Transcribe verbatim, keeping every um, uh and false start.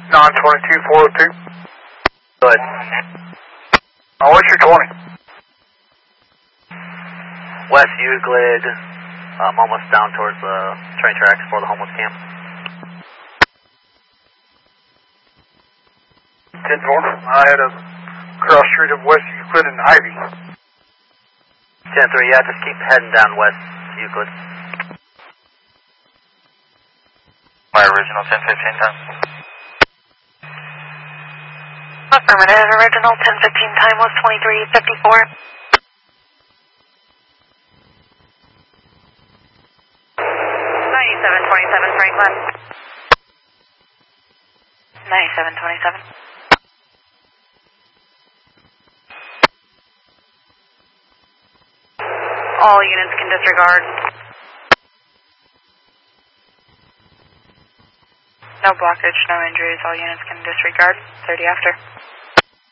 nine twenty-two, four oh two. Good. Oh, what's your twenty? West Euclid, um, almost down towards the train tracks for the homeless camp. ten four. I had a cross street of West Euclid and Ivy. ten three, yeah, just keep heading down West Euclid. My original ten fifteen time. Affirmative. Original ten fifteen time was twenty-three fifty-four. ninety-seven twenty-seven Franklin. ninety-seven twenty-seven. All units can disregard. No blockage, no injuries. All units can disregard. thirty after.